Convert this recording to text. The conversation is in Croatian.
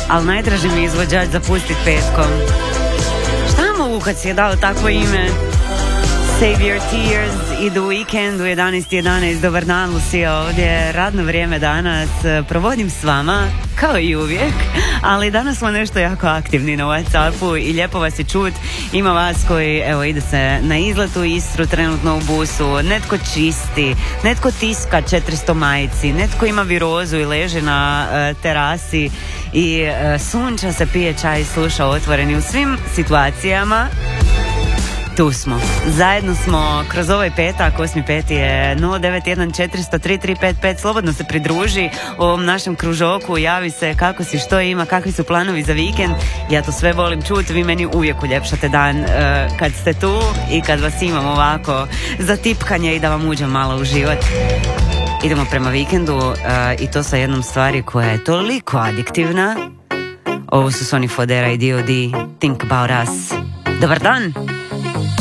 ali najdraži mi izvođač za pustit petkom. Šta mogu kad si je dao takvo ime? Save Your Tears i The Weeknd u 11.11. Dobar dan, Lucija, ovdje radno vrijeme danas provodim s vama, kao i uvijek, ali danas smo nešto jako aktivni na Whatsappu i lijepo vas je čut. Ima vas koji, evo, ide se na izlet u Istru trenutno u busu, netko čisti, netko tiska 400 majici, netko ima virozu i leži na terasi i sunča se, pije čaj i sluša Otvoreni. U svim situacijama tu smo. Zajedno smo kroz ovaj petak, 8.5. je 091-400-3355. Slobodno se pridruži ovom našem kružoku, javi se kako si, što ima, kakvi su planovi za vikend. Ja to sve volim čuti, vi meni uvijek uljepšate dan kad ste tu i kad vas imam ovako za tipkanje i da vam uđem malo u život. Idemo prema vikendu i to sa jednom stvari koja je toliko adiktivna. Ovo su Sony Fodera i D.O.D. Think About Us. Dobar dan!